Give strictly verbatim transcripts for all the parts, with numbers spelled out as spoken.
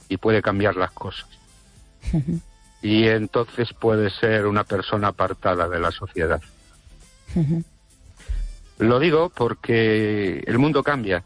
y puede cambiar las cosas. Uh-huh. Y entonces puede ser una persona apartada de la sociedad. Uh-huh. Lo digo porque el mundo cambia.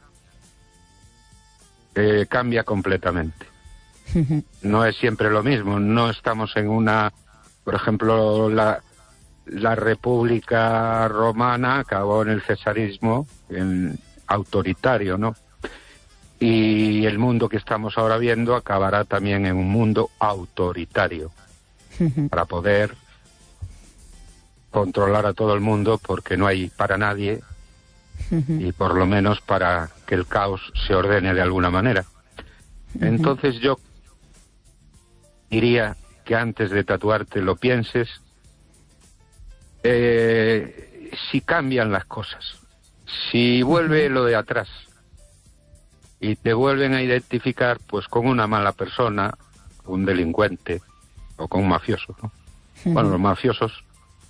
Eh, cambia completamente. Uh-huh. No es siempre lo mismo. No estamos en una... Por ejemplo, la, la República Romana acabó en el cesarismo, en autoritario, ¿no? Y el mundo que estamos ahora viendo acabará también en un mundo autoritario, uh-huh. para poder controlar a todo el mundo, porque no hay para nadie, uh-huh. y por lo menos para que el caos se ordene de alguna manera. Uh-huh. Entonces yo diría que antes de tatuarte lo pienses, eh, si cambian las cosas, si vuelve uh-huh. lo de atrás, y te vuelven a identificar pues con una mala persona, un delincuente o con un mafioso, ¿no? Uh-huh. Bueno, los mafiosos,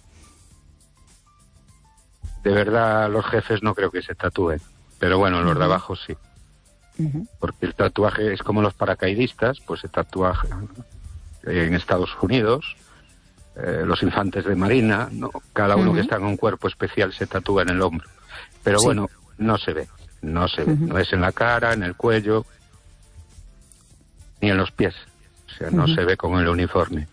de verdad los jefes no creo que se tatúen, pero bueno, los uh-huh. de abajo sí. Uh-huh. Porque el tatuaje es como los paracaidistas, pues se tatúa en Estados Unidos, eh, los infantes de marina, ¿no? Cada uno uh-huh. que está en un cuerpo especial se tatúa en el hombro. Pero sí. bueno, no se ve. No se ve, uh-huh. no es en la cara, en el cuello, ni en los pies. O sea, no uh-huh. se ve con el uniforme.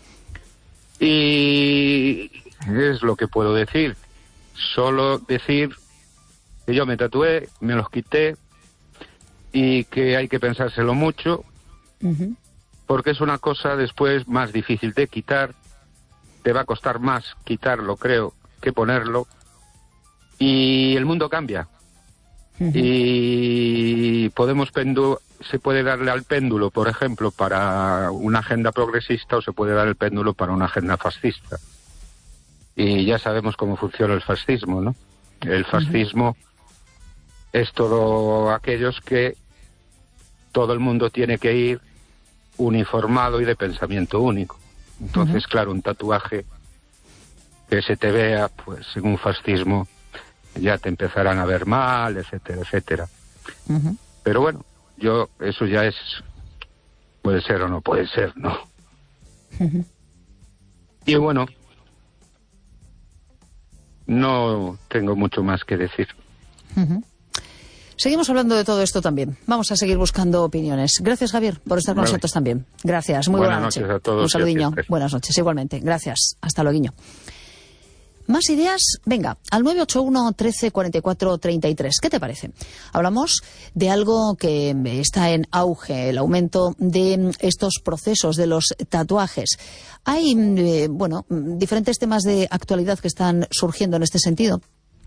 Y es lo que puedo decir. Solo decir que yo me tatué, me los quité y que hay que pensárselo mucho, uh-huh. porque es una cosa después más difícil de quitar. Te va a costar más quitarlo, creo, que ponerlo. Y el mundo cambia. Uh-huh. Y podemos pendu se puede darle al péndulo, por ejemplo, para una agenda progresista, o se puede dar el péndulo para una agenda fascista. Y ya sabemos cómo funciona el fascismo, ¿no? El fascismo uh-huh. es todo aquellos que todo el mundo tiene que ir uniformado y de pensamiento único. Entonces, uh-huh. claro, un tatuaje que se te vea, pues, en un fascismo, ya te empezarán a ver mal, etcétera, etcétera. Uh-huh. Pero bueno, yo, eso ya es, puede ser o no puede ser, ¿no? Uh-huh. Y bueno, no tengo mucho más que decir. Uh-huh. Seguimos hablando de todo esto también. Vamos a seguir buscando opiniones. Gracias, Javier, por estar con vale. nosotros también. Gracias, muy buena Buenas noche. noches a todos. Un saludiño. Buenas noches, igualmente. Gracias. Hasta luego. Más ideas, venga, al nueve ocho uno, trece, cuarenta y cuatro, treinta y tres. ¿Qué te parece? Hablamos de algo que está en auge, el aumento de estos procesos de los tatuajes. Hay, eh, bueno, diferentes temas de actualidad que están surgiendo en este sentido.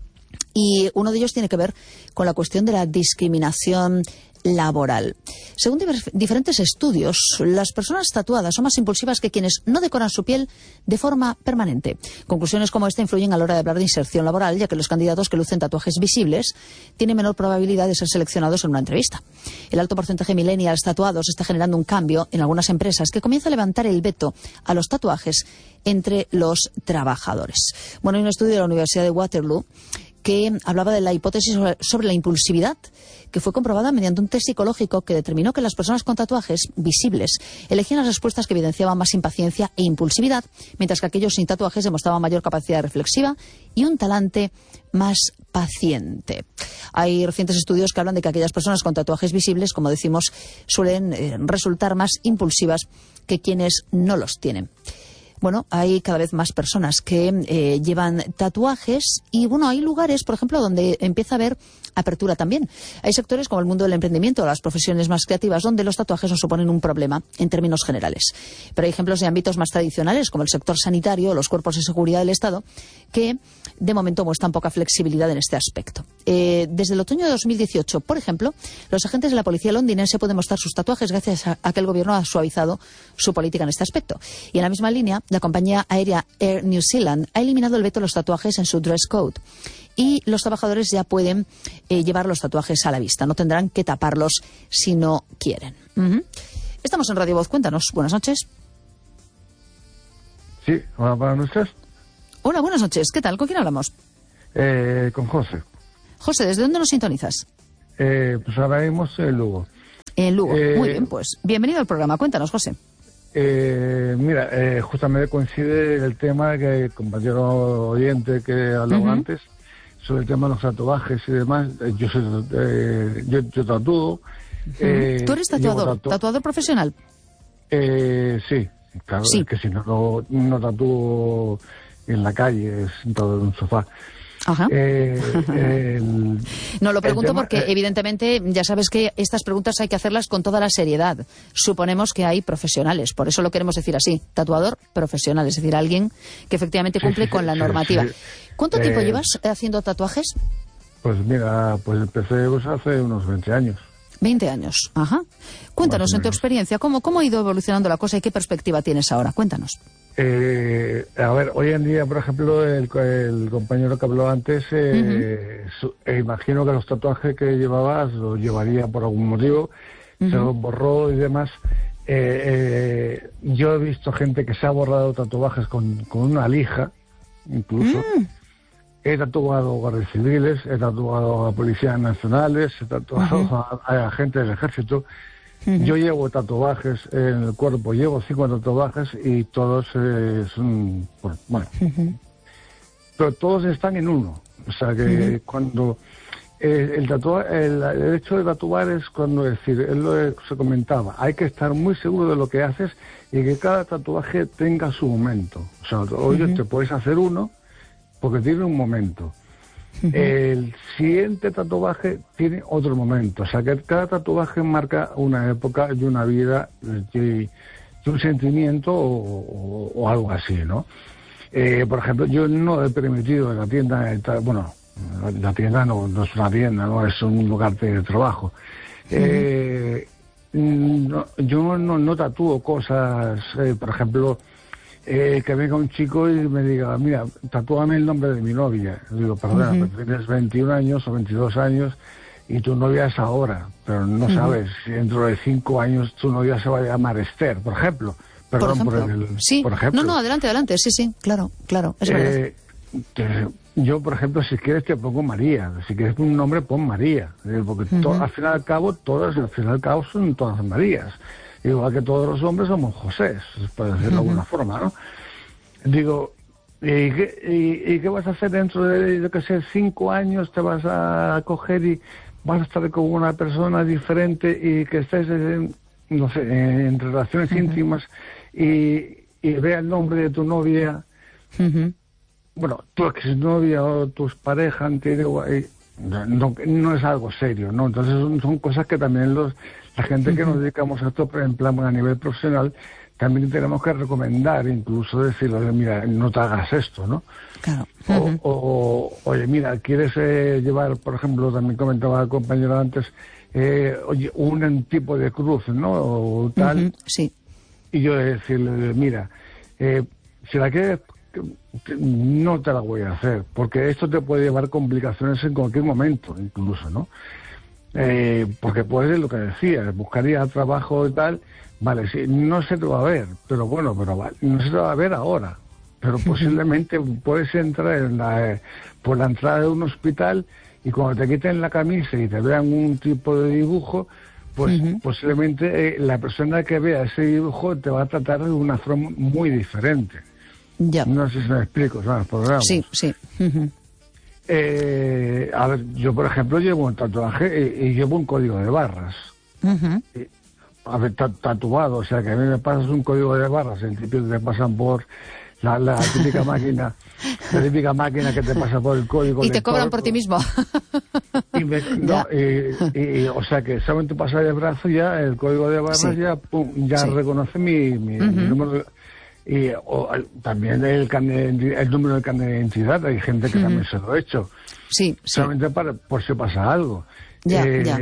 Y uno de ellos tiene que ver con la cuestión de la discriminación laboral. Según diferentes estudios, las personas tatuadas son más impulsivas que quienes no decoran su piel de forma permanente. Conclusiones como esta influyen a la hora de hablar de inserción laboral, ya que los candidatos que lucen tatuajes visibles tienen menor probabilidad de ser seleccionados en una entrevista. El alto porcentaje de millennials tatuados está generando un cambio en algunas empresas que comienza a levantar el veto a los tatuajes entre los trabajadores. Bueno, hay un estudio de la Universidad de Waterloo que hablaba de la hipótesis sobre, sobre la impulsividad, que fue comprobada mediante un test psicológico que determinó que las personas con tatuajes visibles elegían las respuestas que evidenciaban más impaciencia e impulsividad, mientras que aquellos sin tatuajes demostraban mayor capacidad reflexiva y un talante más paciente. Hay recientes estudios que hablan de que aquellas personas con tatuajes visibles, como decimos, suelen eh, resultar más impulsivas que quienes no los tienen. Bueno, hay cada vez más personas que eh, llevan tatuajes y, bueno, hay lugares, por ejemplo, donde empieza a haber apertura también. Hay sectores como el mundo del emprendimiento o las profesiones más creativas donde los tatuajes no suponen un problema en términos generales. Pero hay ejemplos de ámbitos más tradicionales como el sector sanitario o los cuerpos de seguridad del Estado que, de momento, muestran poca flexibilidad en este aspecto. Eh, desde el otoño de dos mil dieciocho, por ejemplo, los agentes de la policía londinense pueden mostrar sus tatuajes gracias a, a que el gobierno ha suavizado su política en este aspecto. Y en la misma línea, la compañía aérea Air New Zealand ha eliminado el veto a los tatuajes en su dress code. Y los trabajadores ya pueden eh, llevar los tatuajes a la vista. No tendrán que taparlos si no quieren. Uh-huh. Estamos en Radio Voz. Cuéntanos. Buenas noches. Sí, hola, buenas noches. Hola, buenas noches. ¿Qué tal? ¿Con quién hablamos? Eh, con José. José, ¿desde dónde nos sintonizas? Eh, pues ahora mismo en Lugo. En Lugo. Eh, Muy bien, pues bienvenido al programa. Cuéntanos, José. Eh, mira, eh, justamente coincide el tema que el compañero oyente que hablaba uh-huh. antes, sobre el tema de los tatuajes y demás. Yo soy, eh, yo, yo tatúo. Uh-huh. Eh, ¿Tú eres tatuador? Tatu- ¿Tatuador profesional? Eh, sí, claro, sí. Es que si no, no, no tatúo en la calle, sentado en un sofá. Ajá. Eh, el, no, lo pregunto tema, porque, eh, evidentemente, ya sabes que estas preguntas hay que hacerlas con toda la seriedad. Suponemos que hay profesionales, por eso lo queremos decir así, tatuador profesional, es decir, alguien que efectivamente cumple sí, sí, con la sí, normativa. sí. ¿Cuánto eh, tiempo llevas haciendo tatuajes? Pues mira, pues empecé pues, hace unos veinte años. veinte años, ajá. Cuéntanos, en tu experiencia, ¿cómo, ¿cómo ha ido evolucionando la cosa y qué perspectiva tienes ahora? Cuéntanos. Eh, a ver, hoy en día, por ejemplo, el, el compañero que habló antes, eh, uh-huh. su, eh, imagino que los tatuajes que llevabas los llevaría por algún motivo, uh-huh. se los borró y demás. Eh, eh, yo he visto gente que se ha borrado tatuajes con, con una lija, incluso. Uh-huh. He tatuado a guardias civiles, he tatuado a policías nacionales, he tatuado uh-huh. a, a agentes del ejército. Uh-huh. Yo llevo tatuajes en el cuerpo, llevo cinco tatuajes y todos eh, son, bueno, uh-huh. pero todos están en uno. O sea que uh-huh. cuando eh, el, tatua, el, el hecho de tatuar es cuando, es decir, él lo se comentaba, hay que estar muy seguro de lo que haces y que cada tatuaje tenga su momento. O sea, hoy uh-huh. te puedes hacer uno porque tiene un momento. Uh-huh. El siguiente tatuaje tiene otro momento. O sea, que cada tatuaje marca una época y una vida y, y un sentimiento o, o, o algo así, ¿no? Eh, por ejemplo, yo no he permitido en la tienda, bueno, la tienda no, no es una tienda, no es un lugar de trabajo. Uh-huh. Eh, no, yo no, no tatúo cosas, eh, por ejemplo, Eh, que venga un chico y me diga, mira, tatúame el nombre de mi novia. Yo digo, perdona, uh-huh. pero tienes veintiún años o veintidós años y tu novia es ahora, pero no uh-huh. sabes si dentro de cinco años tu novia se va a llamar Esther, por ejemplo. Perdón, por ejemplo. Por, el, sí. por ejemplo. No, no, adelante, adelante, sí, sí, claro, claro, es verdad. Eh, te, yo, por ejemplo, si quieres te pongo María, si quieres un nombre pon María, porque uh-huh. to, al fin y al cabo, todas, al fin y al cabo son todas Marías. Igual que todos los hombres somos José, por decirlo uh-huh. de alguna forma, ¿no? Digo, ¿y qué, y, y qué vas a hacer dentro de, yo qué sé, cinco años? ¿Te vas a coger y vas a estar con una persona diferente y que estés, en, no sé, en relaciones uh-huh. íntimas y, y vea el nombre de tu novia? Uh-huh. Bueno, tu exnovia o tus parejas, no, no es algo serio, ¿no? Entonces son, son cosas que también los... La gente uh-huh. que nos dedicamos a esto, en plan a nivel profesional, también tenemos que recomendar, incluso decirle, mira, no te hagas esto, ¿no? Claro. Uh-huh. O, o, oye, mira, ¿quieres eh, llevar, por ejemplo, también comentaba el compañero antes, eh, oye, un tipo de cruz, ¿no? O tal. Uh-huh. Sí. Y yo decirle, mira, eh, si la quieres, no te la voy a hacer, porque esto te puede llevar complicaciones en cualquier momento, incluso, ¿no? Eh, porque puede lo que decía, buscaría trabajo y tal, vale, sí, no se te va a ver, pero bueno, pero vale, no se te va a ver ahora, pero posiblemente puedes entrar en la, eh, por la entrada de un hospital y cuando te quiten la camisa y te vean un tipo de dibujo, pues uh-huh. posiblemente eh, la persona que vea ese dibujo te va a tratar de una forma muy diferente. Ya. No sé si me explico, ¿sabes? Programas. Sí, sí. Uh-huh. Eh, a ver, yo por ejemplo llevo un tatuaje y, y llevo un código de barras. Uh-huh. Y, a ver, tatuado, o sea que a mí me pasas un código de barras, el típico que te pasan por la, la típica máquina, la típica máquina que te pasa por el código. Y te cobran por ti mismo. Y, me, no, y, y, o sea que solamente pasa el brazo ya, el código de barras sí. ya, pum, ya sí. reconoce mi, mi, uh-huh. mi número de... Y o, también el, el número del carnet de identidad, hay gente que uh-huh. también se lo ha hecho. Sí, solamente sí. para, por si pasa algo. Ya, eh, ya.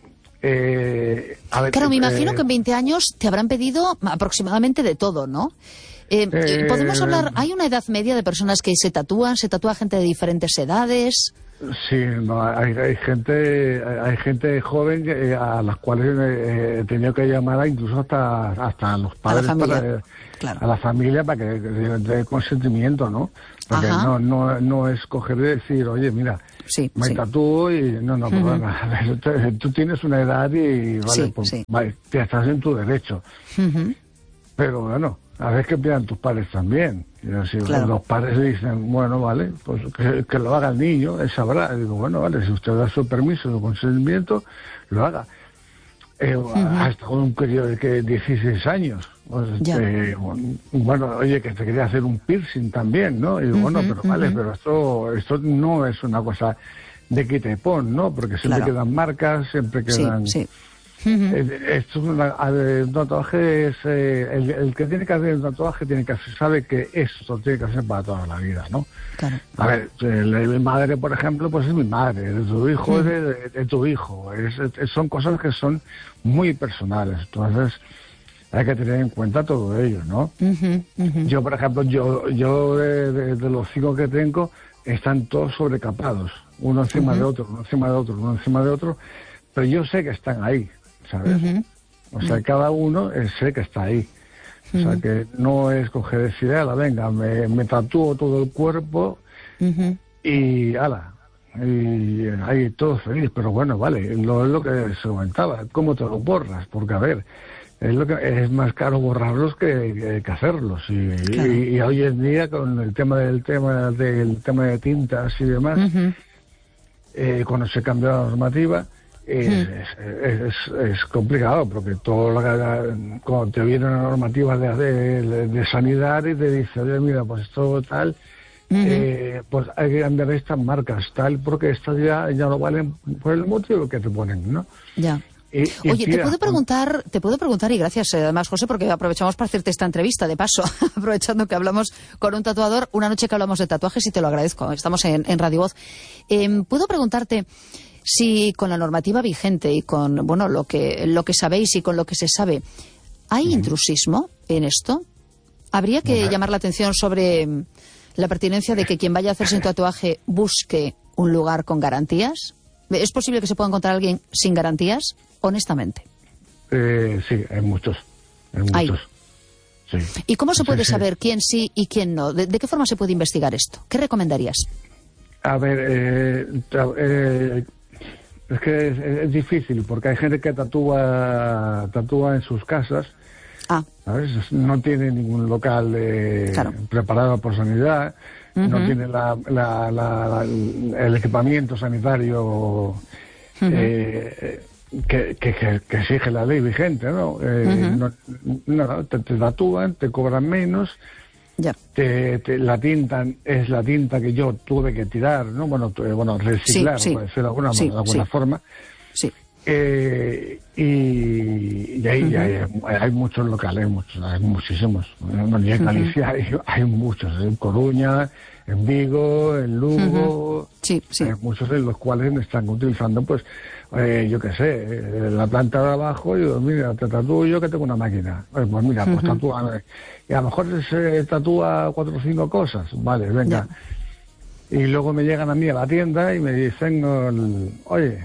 Eh, a ver, claro, me imagino eh, que en veinte años te habrán pedido aproximadamente de todo, ¿no? Eh, eh, ¿Podemos hablar? ¿Hay una edad media de personas que se tatúan? ¿Se tatúa gente de diferentes edades? Sí, no, hay, hay gente hay gente joven que, eh, a las cuales eh, he tenido que llamar incluso hasta hasta a los padres, a la familia, para, claro. a la familia para que dé consentimiento, ¿no? Porque no, no no es coger y decir, oye, mira, sí, me sí. tatúo y no, no, perdona, uh-huh. tú tienes una edad y vale, sí, pues, sí. vale, te estás en tu derecho. Uh-huh. Pero bueno, a veces que pidan tus padres también. Si claro. Los padres dicen, bueno, vale, pues que, que lo haga el niño, él sabrá. Y digo, bueno, vale, si usted da su permiso, su consentimiento, lo haga. Eh, uh-huh. Hasta un periodo de que dieciséis años. Pues, eh, bueno, oye, que te quería hacer un piercing también, ¿no? Y digo, uh-huh, bueno, pero uh-huh. vale, pero esto esto no es una cosa de quita y pon, ¿no? Porque siempre claro. quedan marcas, siempre quedan... Sí, sí. Uh-huh. Esto es una, un tatuaje es eh, el, el que tiene que hacer un tatuaje tiene que hacer, sabe que esto tiene que hacer para toda la vida, ¿no? Claro. A ver, mi madre, por ejemplo, pues es mi madre, de tu hijo uh-huh. es de, de, de tu hijo, es, es, son cosas que son muy personales, entonces hay que tener en cuenta todo ello, ¿no? Uh-huh. Uh-huh. Yo, por ejemplo, yo yo de, de, de los cinco que tengo están todos sobrecapados, uno encima uh-huh. de otro, uno encima de otro, uno encima de otro, pero yo sé que están ahí. ¿Sabes? Uh-huh. O sea, uh-huh. cada uno sé que está ahí. O sea, uh-huh. que no es coger decir, ala, venga, me, me tatúo todo el cuerpo uh-huh. y ala, y ahí todo feliz. Pero bueno, vale, lo es lo que se comentaba, ¿cómo te lo borras? Porque, a ver, es lo que es más caro borrarlos que, que, que hacerlos. Y, claro. y, y hoy en día, con el tema del tema del tema de tintas y demás, uh-huh. eh, cuando se cambió la normativa, Es, mm. es, es, es complicado porque todo lo que, cuando te viene una normativa de, de, de sanidad y te dice, oye, mira, pues esto tal, mm-hmm. eh, pues hay que cambiar estas marcas tal porque estas ya, ya no valen por el motivo que te ponen, ¿no? Ya. Y, y Oye, tira, te puedo preguntar, te puedo preguntar, y gracias además, José, porque aprovechamos para hacerte esta entrevista, de paso, aprovechando que hablamos con un tatuador, una noche que hablamos de tatuajes y te lo agradezco, estamos en, en Radio Voz. Eh, ¿Puedo preguntarte si con la normativa vigente y con bueno lo que lo que sabéis y con lo que se sabe, ¿hay intrusismo en esto? ¿Habría que no. llamar la atención sobre la pertinencia de que quien vaya a hacerse un tatuaje busque un lugar con garantías? ¿Es posible que se pueda encontrar alguien sin garantías? Honestamente. Eh, sí, hay muchos. Hay muchos. Sí. ¿Y cómo se puede sí, sí. saber quién sí y quién no? ¿De, ¿De qué forma se puede investigar esto? ¿Qué recomendarías? A ver, eh, eh, es que es, es difícil, porque hay gente que tatúa tatúa en sus casas, ah. ¿sabes? No tiene ningún local eh, claro. preparado por sanidad, uh-huh. no tiene la, la, la, la, el equipamiento sanitario uh-huh. eh, que, que, que, que exige la ley vigente, ¿no? Eh, uh-huh. no, no te, te tatúan, te cobran menos. Ya. Te, te, la tinta es la tinta que yo tuve que tirar, ¿no? Bueno, tu, bueno reciclar, sí, sí. por decirlo de alguna, sí, de alguna sí. forma. Sí. Eh, y, y ahí uh-huh. hay, hay muchos locales, hay, muchos, hay muchísimos. Bueno, y en Galicia uh-huh. hay, hay muchos, en Coruña, en Vigo, en Lugo. Uh-huh. Sí, sí. Hay muchos en los cuales me están utilizando, pues, eh, yo qué sé, la planta de abajo, y digo, mira, te tatúo yo que tengo una máquina. Pues, pues mira, pues uh-huh. tatúame. Y a lo mejor se tatúa cuatro o cinco cosas. Vale, venga. Yeah. Y luego me llegan a mí a la tienda y me dicen, oye,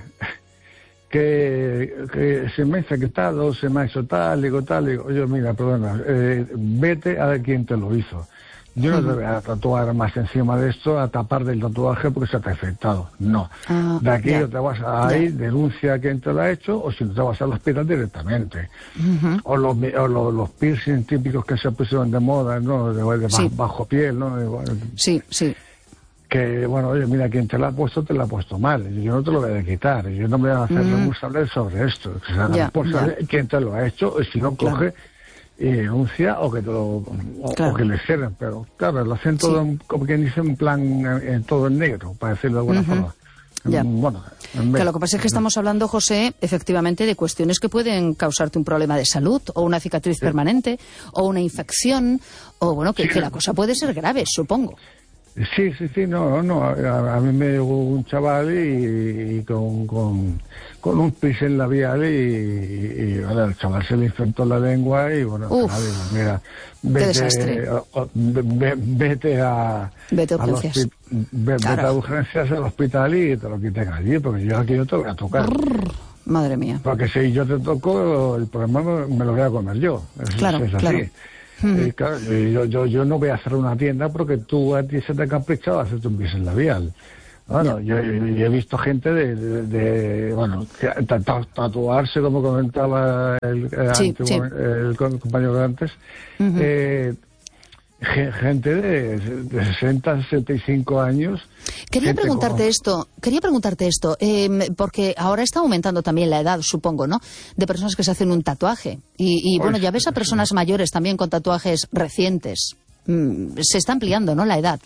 que, que se me ha infectado, se me ha hecho tal, digo tal, digo, oye, mira, perdona, eh, vete a ver quién te lo hizo. Yo no te voy a tatuar más encima de esto, a tapar del tatuaje porque se te ha infectado. No. Uh, de aquí yeah. te vas a ir, yeah. denuncia a quien te lo ha hecho, o si no te vas al hospital directamente. Uh-huh. O, los, o los, los piercings típicos que se pusieron de moda, ¿no? De, de sí. bajo piel, ¿no? Sí, sí. Que, bueno, oye, mira, quien te lo ha puesto, te lo ha puesto mal. Yo no te lo voy a quitar. Yo no me voy a hacer uh-huh. responsable sobre esto. O sea, yeah. por saber yeah. quién te lo ha hecho, y si no, claro. coge y denuncia o que te lo, o, claro. o que le cierren, pero claro, lo hacen todo, sí. como quien dice, en plan, en, en todo en negro, para decirlo de alguna uh-huh. forma. Ya. Bueno, que lo que pasa es que estamos hablando, José, efectivamente, de cuestiones que pueden causarte un problema de salud, o una cicatriz sí. permanente, o una infección, o bueno, que, sí. que la cosa puede ser grave, supongo. Sí, sí, sí, no, no, a, a mí me llegó un chaval y, y con, con, con un piercing labial y, y, y bueno, el chaval se le infectó la lengua y bueno, Uf, digo, mira, qué desastre. vete, ve- vete a, Vete a al urgencias. hospi- ve- vete Claro. a urgencias al hospital y te lo quiten allí, porque yo aquí no te voy a tocar. Brrr, madre mía. Porque si yo te toco, el problema me, me lo voy a comer yo. Es, Claro, es así. claro. Y claro, y yo, yo, yo no voy a hacer una tienda porque tú a ti se te ha caprichado hacerte un piercing labial. Bueno, yo, yo- yo he visto gente de, de, de, bueno, que ta- ta- tatuarse, como comentaba el, el, Sí, antiguo- sí. el co- compañero de antes, Ujú. eh, ge- gente de, de sesenta, sesenta y cinco años. Quería gente preguntarte con- esto, quería preguntarte esto, eh, porque ahora está aumentando también la edad, supongo, ¿no? De personas que se hacen un tatuaje. Y, y bueno, Pues, ya ves a personas mayores también con tatuajes recientes. Mm, se está ampliando, ¿no? La edad.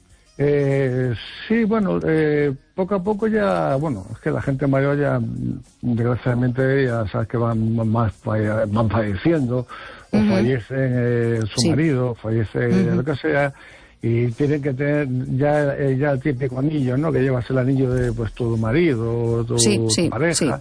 Eh, sí, bueno, eh, poco a poco ya, bueno, es que la gente mayor ya, mm, desgraciadamente, ya sabes que van más falle- van falleciendo, o Ujú. fallecen eh, su Sí. marido, fallece Ujú. lo que sea, y tienen que tener ya, eh, ya el típico anillo, ¿no? Que llevas el anillo de pues tu marido, o tu, Sí, tu sí, pareja. sí.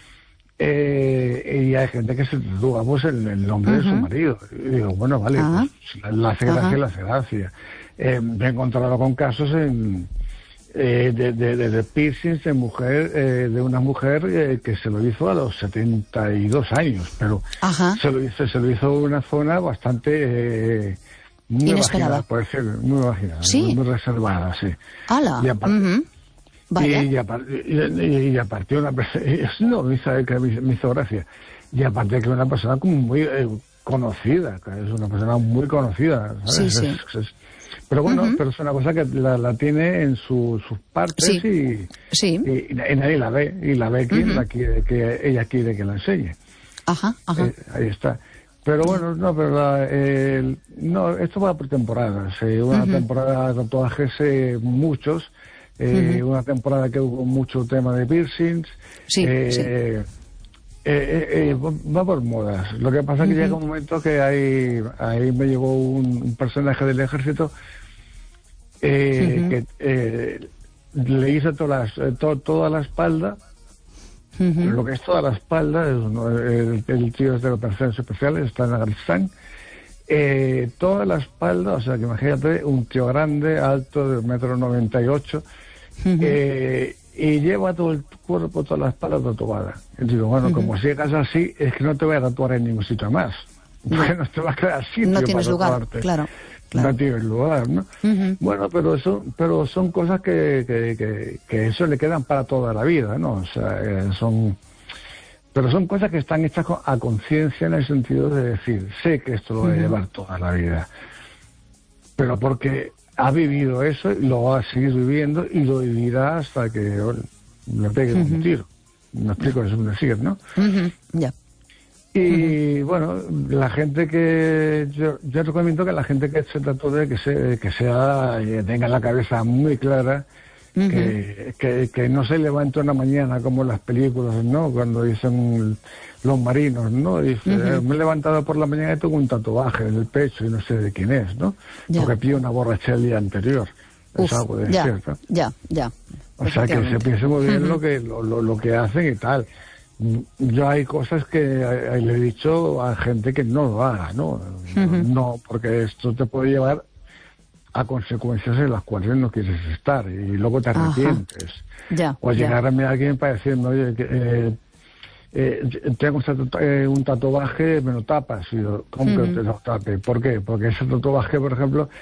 Eh, y hay gente que se tatúa pues el, el nombre de su Ujú. marido. Y digo, bueno, vale, Ah. pues, la hace gracia, Ajá. la hace gracia. Eh, me he encontrado con casos en, eh, de, de, de, de piercings de mujer, eh, de una mujer eh, que se lo hizo a los setenta y dos años, pero Ajá. se lo hizo, se lo hizo en una zona bastante eh, muy Inesperada. vaginal, por decir, muy vaginal, Sí. muy, muy reservada, sí. ¡Hala! Y aparte- Ujú. Vaya. Y, apar- y, y- y aparte una persona, no, me hizo, que me, me hizo gracia. Y aparte que una persona como muy eh, conocida, que es una persona muy conocida, ¿sabes? Sí, sí. Es- es- pero bueno, Ujú. pero es una cosa que la, la tiene en su- sus partes Sí. y, Sí. y, y nadie la ve, y la ve quien Ujú. la quiere, que ella quiere que la enseñe. Ajá, ajá. Eh, ahí está. Pero bueno, no, pero la- el- no, esto va por temporadas. eh, una Ujú. temporada de tatuajes, eh, muchos. eh, Ujú. Una temporada que hubo mucho tema de piercings. Sí, eh, sí. eh, eh, eh, va por modas. Lo que pasa es que Ujú. llega un momento que hay, ahí me llegó un, un personaje del ejército eh, Ujú. que eh, le hizo todas las, eh, to- toda la espalda. Ujú. Lo que es toda la espalda, es uno- el, el tío es de operaciones especiales, está en Afganistán. Eh, toda la espalda, o sea que imagínate, un tío grande, alto, de un metro noventa y ocho, Ujú. eh, y lleva todo el cuerpo, toda la espalda tatuada. Y digo, bueno, Ujú. como sigas así, es que no te voy a tatuar en ningún sitio más. Porque no te va a quedar sitio No para tienes lugar, tatuarte. claro, claro. No tienes lugar, ¿no? Ujú. Bueno, pero eso, pero son cosas que, que, que, que eso le quedan para toda la vida, ¿no? O sea, eh, son, pero son cosas que están hechas con- a conciencia, en el sentido de decir, sé que esto lo voy a Ujú. llevar toda la vida, pero porque ha vivido eso y lo va a seguir viviendo y lo vivirá hasta que bueno, le pegue Ujú. un tiro. Me explico, es un decir, ¿no? Ujú. Ya. Y bueno, la gente que yo, yo recomiendo que la gente que se tatúe que se que sea que tenga la cabeza muy clara, Ujú. que, que, que no se levante una mañana como en las películas, ¿no? Cuando dicen los marinos, ¿no? Dice, Ujú. "Eh, me he levantado por la mañana y tengo un tatuaje en el pecho y no sé de quién es, ¿no? Ya. Porque pide una borrachera el día anterior. Uf, Es algo de ya, cierto. ya, ya. O sea, que se Efectivamente. piense muy bien Ujú. lo que lo, lo, lo que hacen y tal. Yo hay cosas que eh, le he dicho a gente que no lo haga, ¿no? Ujú. No, porque esto te puede llevar a consecuencias en las cuales no quieres estar y luego te Ajá. arrepientes. Ya, O ya. llegarme a alguien para decirme, oye, que, eh, eh, tengo un, tatu- eh, un tatuaje, me lo tapas. Y yo, ¿cómo que Ujú. te lo tape? ¿Por qué? Porque ese tatuaje, por ejemplo,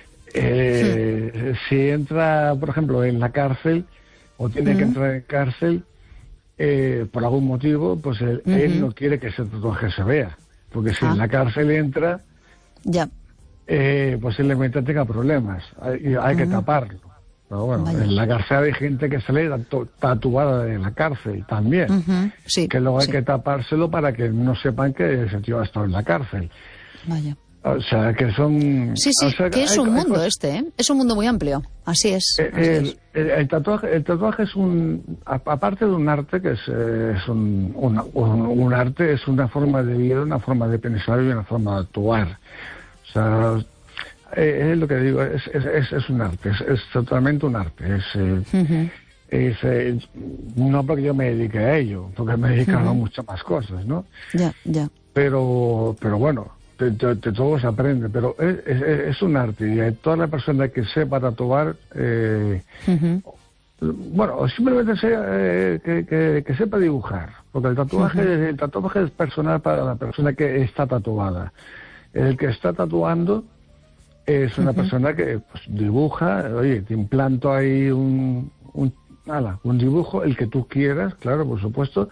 eh, si entra, por ejemplo, en la cárcel o tiene que Ujú. entrar en cárcel, eh, por algún motivo, pues él, Ujú. él no quiere que ese tatuaje se vea. Porque si Ah. en la cárcel entra, Ya. eh, posiblemente tenga problemas. Hay, y hay que Ujú. taparlo. Pero bueno, Vaya. en la cárcel hay gente que sale tatu- tatuada en la cárcel también. Ujú. Sí. Que luego hay sí. que tapárselo para que no sepan que ese tío ha estado en la cárcel. Vaya. O sea, que son... Sí, sí, o sea, que es hay- un hay mundo cosas- este, ¿eh? Es un mundo muy amplio. Así es. Eh, así El, es. el- el tatuaje, el tatuaje es un, a- aparte de un arte, que es, eh, es un, una- un, un arte, es una forma de vida, una forma de pensar y una forma de actuar. O sea, eh, es lo que digo, es, es, es, es un arte, es, es totalmente un arte. Es, eh, uh-huh. es eh, no porque yo me dedique a ello, porque me he dedicado uh-huh. a muchas más cosas, ¿no? Ya, ya. Pero, pero bueno, de, de, de todo se aprende, pero es, es, es un arte, y toda la persona que sepa tatuar, eh, uh-huh. bueno, simplemente sea, eh, que, que, que sepa dibujar, porque el tatuaje, uh-huh. el tatuaje es personal para la persona que está tatuada. El que está tatuando es una uh-huh. persona que pues, dibuja, oye, te implanto ahí un, un, ala, un dibujo, el que tú quieras, claro, por supuesto,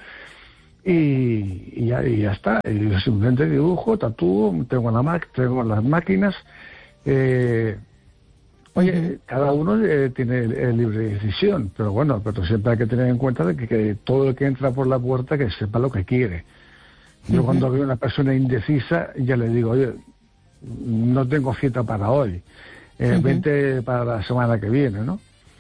y, y, ya, y ya está. Y yo simplemente dibujo, tatúo, tengo, la ma- tengo las máquinas. Eh, oye, uh-huh. cada uno eh, tiene eh, libre decisión, pero bueno, pero siempre hay que tener en cuenta de que, que todo el que entra por la puerta que sepa lo que quiere. Yo uh-huh. cuando veo una persona indecisa, ya le digo, oye, no tengo cita para hoy, eh, uh-huh. vente para la semana que viene, ¿no?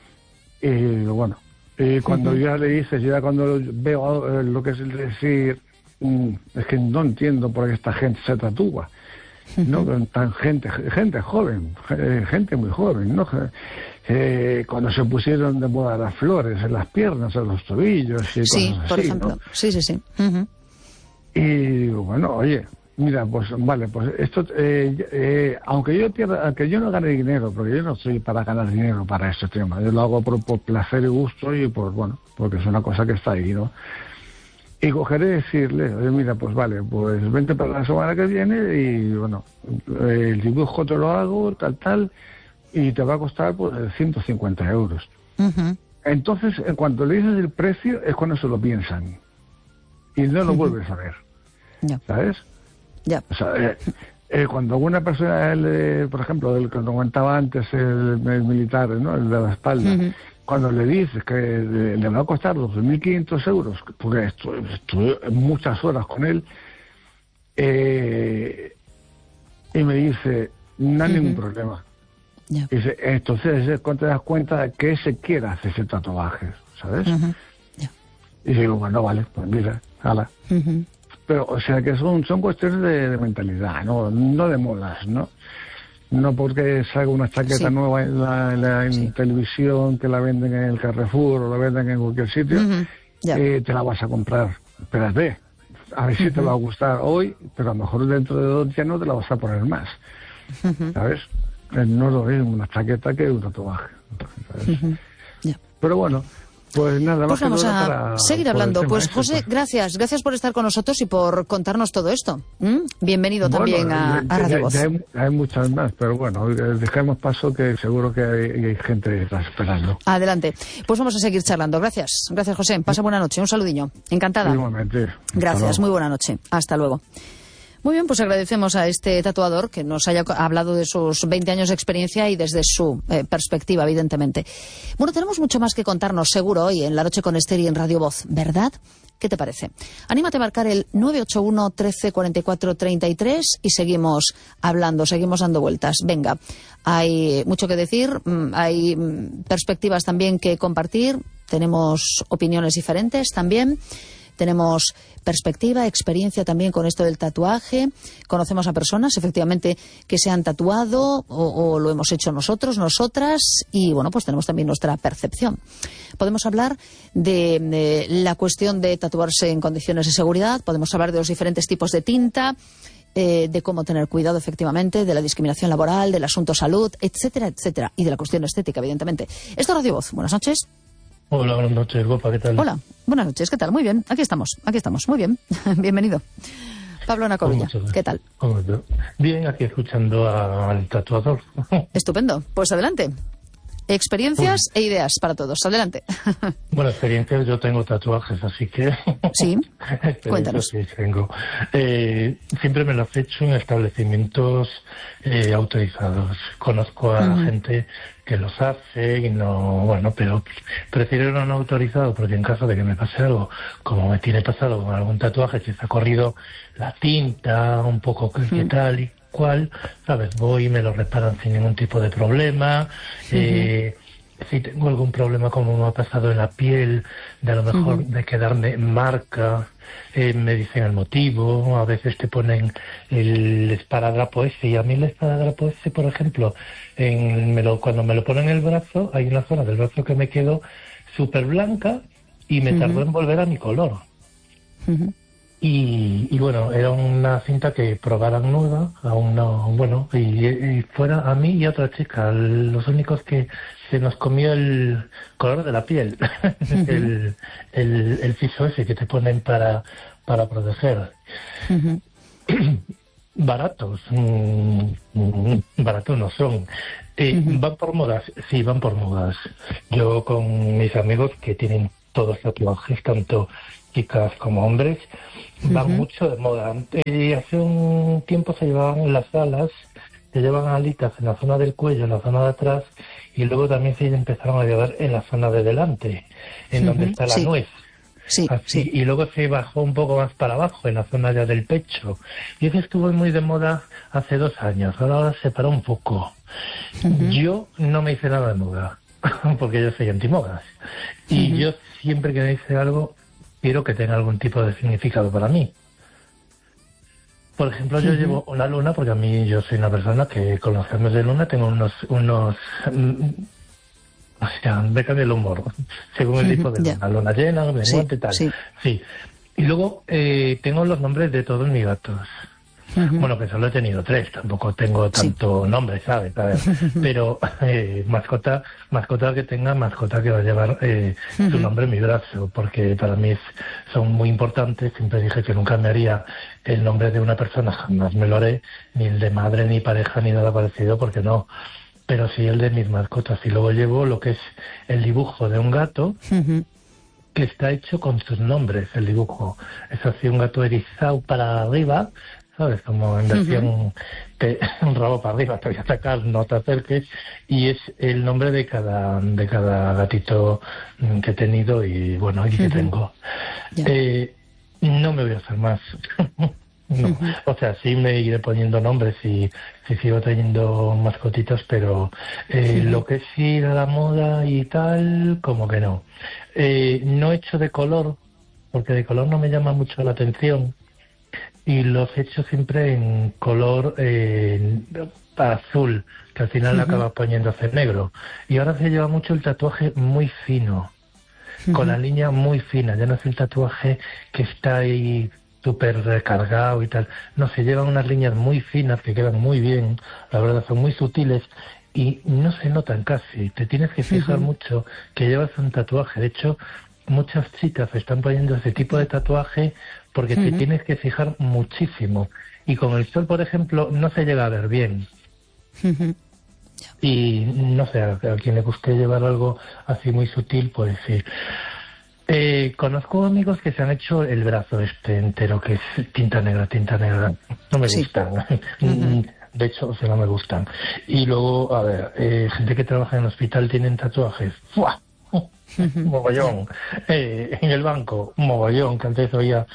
Y bueno, y cuando uh-huh. ya le dices, ya cuando veo eh, lo que es el decir, mm, es que no entiendo por qué esta gente se tatúa, uh-huh. ¿no? Tan gente, gente joven, gente muy joven, ¿no? Eh, cuando se pusieron de moda las flores en las piernas, en los tobillos y sí, cosas por así, ejemplo, ¿no? sí, sí, sí. Uh-huh. Y digo, bueno, oye, mira, pues vale, pues esto, eh, eh, aunque yo pierda, aunque yo no gane dinero, porque yo no soy para ganar dinero para este tema, yo lo hago por, por placer y gusto y por, bueno, porque es una cosa que está ahí, ¿no? Y cogeré y decirle, oye, mira, pues vale, pues vente para la semana que viene y, bueno, el dibujo te lo hago, tal, tal, y te va a costar, pues, ciento cincuenta euros. Uh-huh. Entonces, en cuanto le dices el precio, es cuando se lo piensan. Y no lo uh-huh. vuelves a ver. Yeah. ¿Sabes? Ya. O sea, eh, eh, cuando una persona, el, eh, por ejemplo, el que comentaba antes, el, el militar, ¿no? El de la espalda, uh-huh. cuando le dices que le, le va a costar dos mil quinientos euros, porque estuve, estuve muchas horas con él, eh, y me dice, no hay uh-huh. ningún problema. Yeah. Dice, entonces es cuando te das cuenta de que se quiere hacer ese tatuaje, ¿sabes? Uh-huh. Yeah. Y digo, bueno, vale, pues mira, hala. Uh-huh. Pero, o sea, que son son cuestiones de, de mentalidad, no no de modas, ¿no? No porque salga una chaqueta sí. nueva en, la, en, la, en sí. televisión, que la venden en el Carrefour o la venden en cualquier sitio, uh-huh. yeah. eh, te la vas a comprar. Espérate, a ver uh-huh. si te va a gustar hoy, pero a lo mejor dentro de dos días no te la vas a poner más, uh-huh. ¿sabes? No es lo mismo una chaqueta que un tatuaje, ¿sabes? Uh-huh. Yeah. Pero bueno... Pues nada, pues vamos a para, seguir hablando. Pues este, José, gracias, gracias por estar con nosotros y por contarnos todo esto. ¿Mm? Bienvenido bueno, también a, a Radio Voz. Ya hay, hay muchas más, pero bueno, dejemos paso que seguro que hay, hay gente esperando. Adelante. Pues vamos a seguir charlando. Gracias, gracias José. Pasa buena noche, un saludiño. Encantada. Igualmente. Gracias, muy buena noche. Hasta luego. Muy bien, pues agradecemos a este tatuador que nos haya hablado de sus veinte años de experiencia y desde su eh, perspectiva, evidentemente. Bueno, tenemos mucho más que contarnos, seguro, hoy en La Noche con Ester y en Radio Voz, ¿verdad? ¿Qué te parece? Anímate a marcar el nueve ocho uno, trece, cuarenta y cuatro, treinta y tres y seguimos hablando, seguimos dando vueltas. Venga, hay mucho que decir, hay perspectivas también que compartir, tenemos opiniones diferentes también. Tenemos perspectiva, experiencia también con esto del tatuaje. Conocemos a personas, efectivamente, que se han tatuado o, o lo hemos hecho nosotros, nosotras. Y, bueno, pues tenemos también nuestra percepción. Podemos hablar de, de la cuestión de tatuarse en condiciones de seguridad. Podemos hablar de los diferentes tipos de tinta, eh, de cómo tener cuidado, efectivamente, de la discriminación laboral, del asunto salud, etcétera, etcétera. Y de la cuestión estética, evidentemente. Esto es Radio Voz. Buenas noches. Hola, buenas noches, guapa, ¿qué tal? Hola, buenas noches, ¿qué tal? Muy bien, aquí estamos, aquí estamos, muy bien. Bienvenido. Pablo Nacorulla, ¿qué tal? Bien, aquí escuchando al tatuador. Estupendo, pues adelante. Experiencias pues, e ideas para todos, adelante. Bueno, experiencias, yo tengo tatuajes, así que... Sí, cuéntanos. Sí, tengo. Eh, siempre me los he hecho en establecimientos eh, autorizados. Conozco a uh-huh. gente que los hace y no... Bueno, pero prefiero no, no autorizado porque en caso de que me pase algo, como me tiene pasado con algún tatuaje, que se ha corrido la tinta, un poco que uh-huh. tal y cual, ¿sabes? Voy y me lo reparan sin ningún tipo de problema. Uh-huh. Eh, si tengo algún problema como me ha pasado en la piel, de a lo mejor uh-huh. de quedarme marca, eh, me dicen el motivo, a veces te ponen el esparadrapo ese, y a mí el esparadrapo ese, por ejemplo, en, me lo, cuando me lo ponen en el brazo, hay una zona del brazo que me quedó súper blanca y me uh-huh. tardó en volver a mi color. Uh-huh. Y, y bueno, era una cinta que probaran nueva, aún no, bueno, y, y fuera a mí y a otra chica, los únicos que se nos comió el color de la piel, uh-huh. el, el, el piso ese que te ponen para, para proteger. Uh-huh. Baratos, mmm, baratos no son. Eh, uh-huh. ¿Van por modas? Sí, van por modas. Yo con mis amigos que tienen todos tatuajes, tanto chicas como hombres, van uh-huh. mucho de moda. Eh, hace un tiempo se llevaban las alas, se llevan alitas en la zona del cuello, en la zona de atrás, y luego también se empezaron a llevar en la zona de delante, en uh-huh. donde está la sí. nuez. Sí, Así, sí. Y luego se bajó un poco más para abajo, en la zona ya del pecho. Y eso estuvo muy de moda hace dos años, ahora se paró un poco. Uh-huh. Yo no me hice nada de moda, porque yo soy antimodas. Y uh-huh. yo siempre que me hice algo, quiero que tenga algún tipo de significado para mí. Por ejemplo, yo uh-huh. llevo una luna, porque a mí yo soy una persona que con los cambios de luna tengo unos... unos o sea, me cambia el humor, según el tipo de luna. Yeah. Luna llena, menguante, sí, tal. Sí. sí. Y luego eh, tengo los nombres de todos mis gatos. Uh-huh. Bueno, que solo he tenido tres, tampoco tengo tanto sí. nombre, ¿sabes? A ver, pero eh, mascota, mascota que tenga, mascota que va a llevar eh, uh-huh. su nombre en mi brazo, porque para mí es, son muy importantes. Siempre dije que nunca me haría el nombre de una persona, jamás me lo haré, ni el de madre, ni pareja, ni nada parecido, porque no. Pero sí el de mis mascotas. Y luego llevo lo que es el dibujo de un gato, uh-huh. que está hecho con sus nombres, el dibujo. Es así, un gato erizado para arriba, ¿sabes? Como en versión uh-huh. te, un rabo para arriba, te voy a atacar, no te acerques. Y es el nombre de cada de cada gatito que he tenido y, bueno, y que uh-huh. tengo. Yeah. Eh, no me voy a hacer más. No, uh-huh. o sea, sí me iré poniendo nombres y sí sigo teniendo mascotitas, pero eh, uh-huh. lo que sí de la moda y tal, como que no. Eh, no he hecho de color, porque de color no me llama mucho la atención, y los he hecho siempre en color eh, azul, que al final uh-huh. acaba poniéndose negro. Y ahora se lleva mucho el tatuaje muy fino, uh-huh. con la línea muy fina, ya no es el tatuaje que está ahí súper recargado y tal. No, se llevan unas líneas muy finas que quedan muy bien, la verdad, son muy sutiles y no se notan casi. Te tienes que fijar uh-huh. mucho que llevas un tatuaje. De hecho, muchas chicas están poniendo ese tipo de tatuaje porque uh-huh. te tienes que fijar muchísimo. Y con el sol, por ejemplo, no se llega a ver bien. Uh-huh. Y no sé, a, a quien le guste llevar algo así muy sutil, pues sí. Eh, conozco amigos que se han hecho el brazo este entero, que es tinta negra, tinta negra. No me sí. gustan. Uh-huh. De hecho, o sea, no me gustan. Y luego, a ver, eh, gente que trabaja en el hospital tienen tatuajes. ¡Fua! Uh-huh. Mogollón. Eh, en el banco, mogollón, que antes oía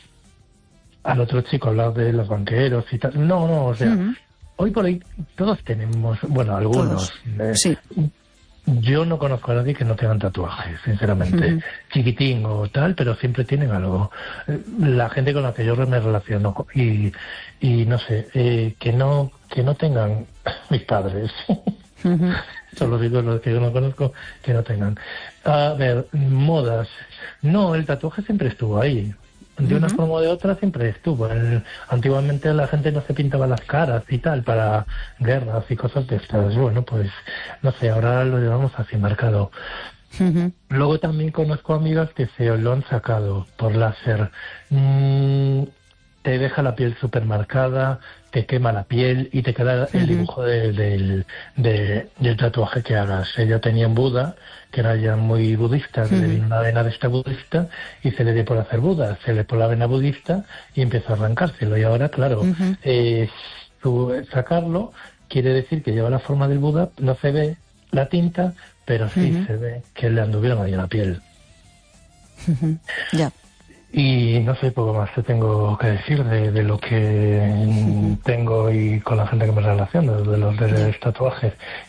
al otro chico hablar de los banqueros y tal. No, no, o sea, uh-huh. hoy por hoy todos tenemos, bueno, algunos. Eh, sí. Yo no conozco a nadie que no tengan tatuajes, sinceramente. Uh-huh. Chiquitín o tal, pero siempre tienen algo. La gente con la que yo me relaciono y, y no sé, eh, que no que no tengan mis padres. Uh-huh. Son los ídolos que yo no conozco que no tengan. A ver, modas. No, el tatuaje siempre estuvo ahí. De uh-huh. una forma o de otra siempre estuvo. El, antiguamente la gente no se pintaba las caras y tal para guerras y cosas de estas. Bueno, pues no sé, ahora lo llevamos así marcado. Uh-huh. Luego también conozco amigas que se lo han sacado por láser. Mm, te deja la piel súper marcada, te quema la piel y te queda el dibujo de, de, de, del tatuaje que hagas. Ella tenía en Buda, que era ya muy budista, uh-huh. le vino una vena de esta budista y se le dio por hacer Buda, se le por la vena budista y empezó a arrancárselo. Y ahora, claro, uh-huh. eh, su, sacarlo quiere decir que lleva la forma del Buda, no se ve la tinta, pero sí uh-huh. se ve que le anduvieron ahí en la piel. Uh-huh. Ya. Y no sé, poco más te tengo que decir de, de lo que uh-huh. tengo y con la gente que me relaciono, de los de los tatuajes.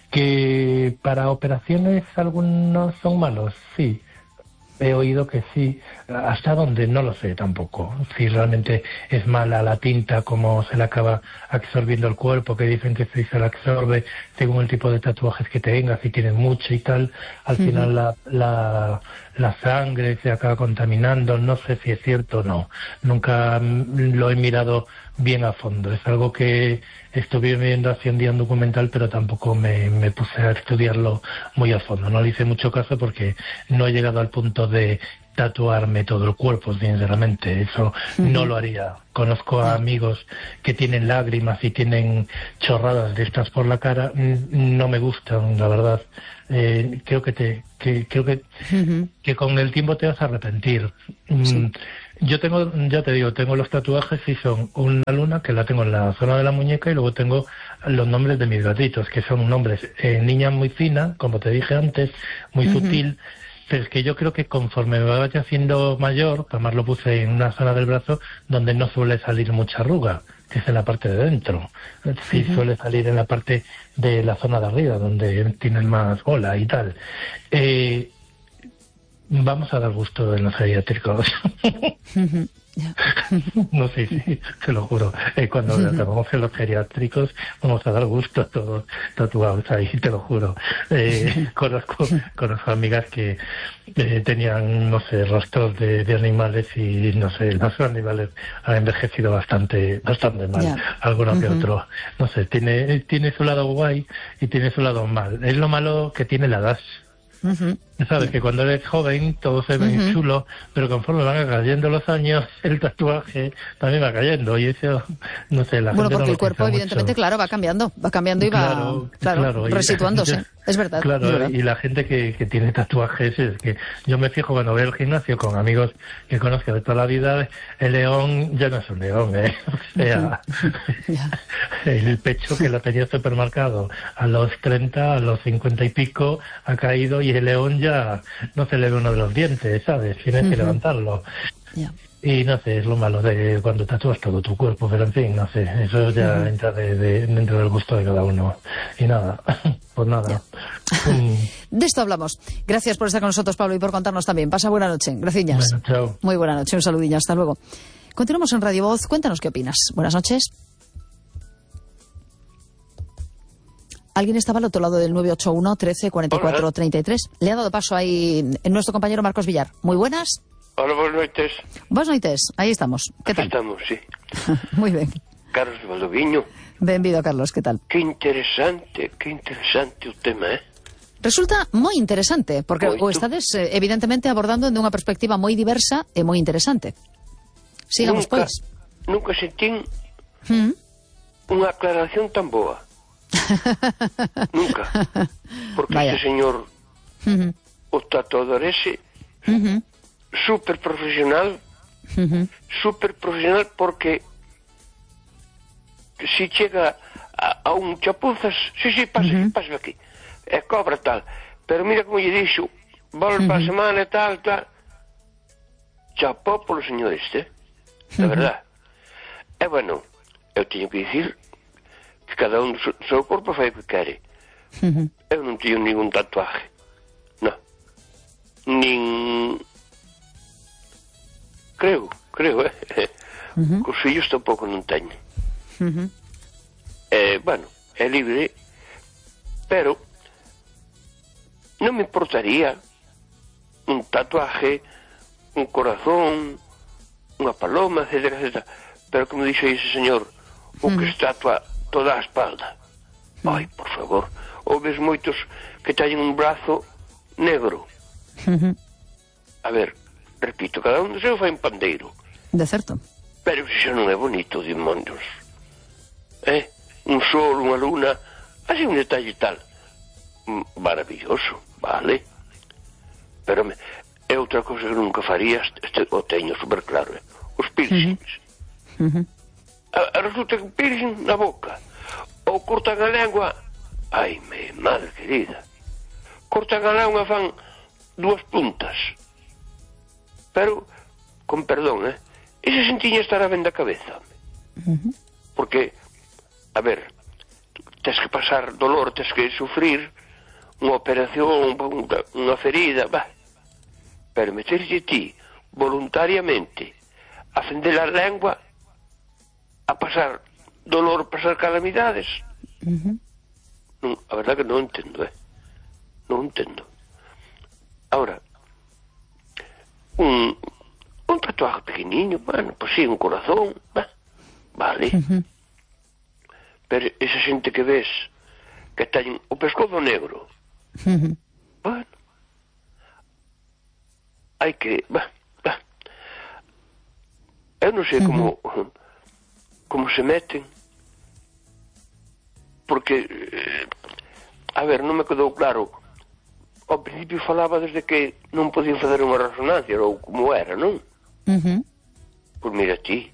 Que para operaciones algunos son malos, sí. He oído que sí, hasta donde no lo sé tampoco, si realmente es mala la tinta, cómo se le acaba absorbiendo el cuerpo, que dicen que se la absorbe según el tipo de tatuajes que tengas, si tienes mucho y tal, al uh-huh. final la, la, la sangre se acaba contaminando, no sé si es cierto o no, nunca lo he mirado bien a fondo, es algo que estuve viendo hace un día un documental, pero tampoco me, me puse a estudiarlo muy a fondo, no le hice mucho caso porque no he llegado al punto de tatuarme todo el cuerpo, sinceramente, eso uh-huh. no lo haría. Conozco a amigos que tienen lágrimas y tienen chorradas de estas por la cara, no me gustan, la verdad. Eh, creo que te que creo que uh-huh. que con el tiempo te vas a arrepentir. Sí. Yo tengo, ya te digo, tengo los tatuajes y son una luna que la tengo en la zona de la muñeca y luego tengo los nombres de mis gatitos, que son nombres eh, niña muy fina, como te dije antes, muy uh-huh. sutil. Pero es que yo creo que conforme me vaya haciendo mayor, además lo puse en una zona del brazo donde no suele salir mucha arruga, que es en la parte de dentro. Sí, uh-huh. suele salir en la parte de la zona de arriba, donde tienes más bola y tal. Eh, vamos a dar gusto en los geriátricos. Uh-huh. No, sí, sí, te lo juro. Eh, cuando uh-huh. acabamos en los geriátricos vamos a dar gusto a todos tatuados ahí, te lo juro. Eh, conozco, conozco amigas que eh, tenían, no sé, rostros de, de animales y, no sé, los animales han envejecido bastante bastante mal, yeah. alguno uh-huh. que otro. No sé, tiene, tiene su lado guay y tiene su lado mal. Es lo malo que tiene la edad. Uh-huh. Sabes que cuando eres joven todo se ve uh-huh. chulo, pero conforme van cayendo los años el tatuaje también va cayendo y eso, no sé, la bueno, gente porque no el cuerpo evidentemente, mucho. claro, va cambiando, va cambiando y claro, va claro, claro, resituándose, y, es verdad. Claro, es verdad. Y la gente que, que tiene tatuajes, es que yo me fijo cuando veo el gimnasio con amigos que conozco de toda la vida, el león ya no es un león, ¿eh? O sea, yeah. el pecho que lo tenía supermercado a los treinta, a los cincuenta y pico ha caído y el león ya no se le ve uno de los dientes, ¿sabes? Tienes uh-huh. que levantarlo. Yeah. Y no sé, es lo malo de cuando tatúas todo tu cuerpo, pero en fin, no sé, eso ya uh-huh. entra de, de, dentro del gusto de cada uno. Y nada, pues nada. Yeah. Um... De esto hablamos. Gracias por estar con nosotros, Pablo, y por contarnos también. Pasa buena noche. Gracias. Bueno, chao. Muy buena noche, un saludillo, hasta luego. Continuamos en Radio Voz. Cuéntanos qué opinas. Buenas noches. Alguien estaba al otro lado del nueve ocho uno, trece, cuarenta y cuatro, treinta y tres. Le ha dado paso ahí nuestro compañero Marcos Villar. Muy buenas. Hola, buenas noches. Buenas noches, ahí estamos. ¿Qué Aquí tal? estamos, sí. Muy bien. Carlos Valdoviño. Benvido, Carlos, ¿qué tal? Que interesante, que interesante o tema, eh? Resulta moi interesante, porque Moito. o estades eh, evidentemente abordando de unha perspectiva moi diversa e moi interesante. Sigamos, nunca, pois. Nunca sentín ¿Mm? unha aclaración tan boa. Nunca. Porque Vaya. este señor, Uh-huh. o tatuador ese, Uh-huh. súper profesional, Uh-huh. súper profesional porque si chega a, a un chapuzas, sí, sí, pasa Uh-huh. aquí, pasa aquí, e cobra tal, pero mira como lle dixo, volve Uh-huh. para a semana e tal, tal, chapó polo señor este, de Uh-huh. verdad. E bueno, eu teño que dicir que cada un do seu, do seu corpo fai o que quere. Uh-huh. Eu non teño ningún tatuaje, non, nin... creo, creo, eh, Uh-huh. cos fillos tampouco non teño. Uh-huh. Eh, bueno, é libre, pero non me importaría un tatuaje, un corazón, unha paloma, etcétera, etcétera. Pero como dixe ese señor, o que se tatua toda a espalda. Ai, por favor, ouves moitos que teñen un brazo negro. Uh-huh. A ver, repito, cada un do seu fai un pandeiro. De certo. Pero iso non é bonito, demonios. Eh? Un sol, unha luna, así un detalle tal. Maravilloso, vale. Pero me, é outra cosa que nunca faría, este, o teño super claro, eh? Os piercings. Uh-huh. A, a resulta que piercing na boca. Ou cortan a lengua. Ai, me madre querida. Cortan a lengua, fan dúas puntas. Pero con perdón, eh, ese sentiña estará ben da cabeza. Uh-huh. Porque, a ver, tens que pasar dolor, tens que sufrir unha operación, unha ferida, bah. Pero meterse ti voluntariamente a fender a lengua, a pasar dolor, pasar calamidades, uh-huh. non, a verdad que non entendo, eh? Non entendo. Ahora, un, un tatuaje pequeniño, bueno, pues sí, un corazón, bah, vale. Uh-huh. Pero esa xente que ves que ten o pescozo negro, uh-huh. bueno, hai que, bah, bah. Eu non sei como uh-huh. como se meten, porque eh, a ver, non me quedou claro. Ao principio falaba desde que non podían fazer unha resonancia, ou como era, non? Uh-huh. Pois mira ti,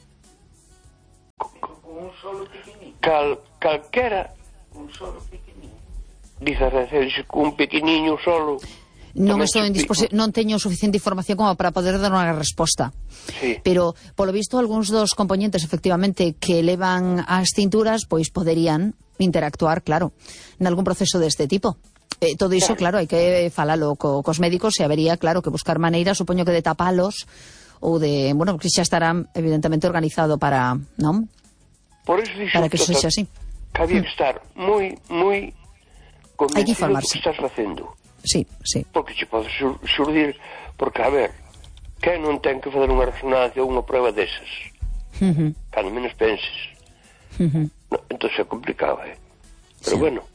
con un solo pequeniño, cal, calquera, un solo pequeniño, dice a dice, un pequeniño solo. Non, estou en disposi- non teño suficiente información como para poder dar unha resposta. Sí. Pero, polo visto, algúns dos componentes, efectivamente, que levan as cinturas, pois poderían interactuar, claro, en algún proceso deste tipo. Eh, todo iso, claro, hai que falalo co, cos médicos e habería, claro, que buscar maneiras, supoño que de tapalos ou de, bueno, que xa estarán evidentemente organizado para, non? Por eso para que eso sea así. Que había que estar moi, moi convencido do que estás facendo. Sí, sí. Porque che pode sur, surdir, porque, a ver, que non ten que fazer unha resonancia ou unha prueba desas? Uh-huh. Cando menos penses. Uh-huh. No, entón é complicado, eh? Pero sí. Bueno,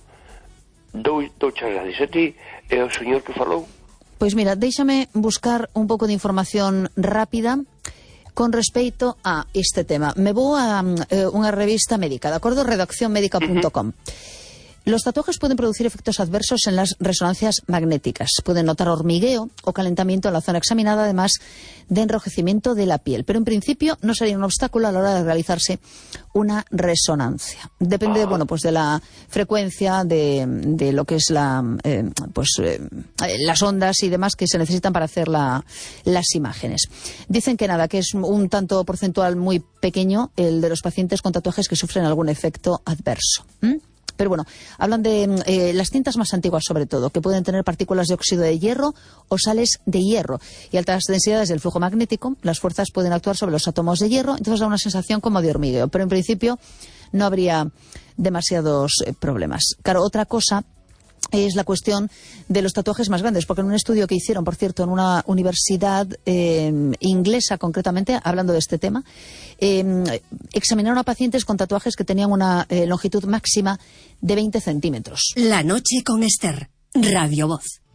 dou, dou chas gracias a ti e ao señor que falou. Pois mira, déixame buscar un pouco de información rápida con respecto a este tema. Me vou a eh, unha revista médica, de acordo? redacción médica punto com. Uh-huh. Los tatuajes pueden producir efectos adversos en las resonancias magnéticas. Pueden notar hormigueo o calentamiento en la zona examinada, además de enrojecimiento de la piel. Pero en principio no sería un obstáculo a la hora de realizarse una resonancia. Depende, bueno, pues de la frecuencia de, de lo que es la, eh, pues eh, las ondas y demás que se necesitan para hacer la, las imágenes. Dicen que nada, que es un tanto porcentual muy pequeño el de los pacientes con tatuajes que sufren algún efecto adverso. ¿Mm? Pero bueno, hablan de eh, las cintas más antiguas sobre todo, que pueden tener partículas de óxido de hierro o sales de hierro y altas densidades del flujo magnético. Las fuerzas pueden actuar sobre los átomos de hierro, entonces da una sensación como de hormigueo, pero en principio no habría demasiados eh, problemas. Claro, otra cosa es la cuestión de los tatuajes más grandes, porque en un estudio que hicieron, por cierto, en una universidad eh, inglesa concretamente, hablando de este tema, eh, examinaron a pacientes con tatuajes que tenían una eh, longitud máxima de veinte centímetros. La noche con Esther, Radio Voz.